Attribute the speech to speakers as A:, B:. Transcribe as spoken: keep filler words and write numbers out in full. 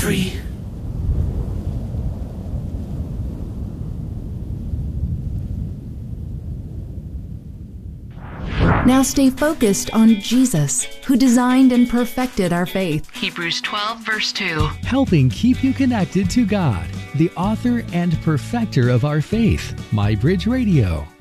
A: free.
B: Now stay focused on Jesus, who designed and perfected our faith.
C: Hebrews twelve, verse two.
D: Helping keep you connected to God, the author and perfecter of our faith. MyBridge Radio.